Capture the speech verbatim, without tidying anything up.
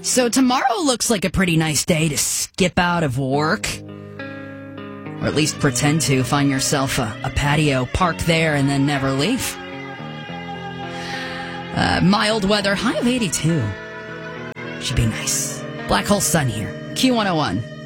So tomorrow looks like a pretty nice day to skip out of work. Or at least pretend to. Find yourself a, a patio, park there, and then never leave. Uh, mild weather, high of eighty-two. Should be nice. Black hole sun here. Q one oh one.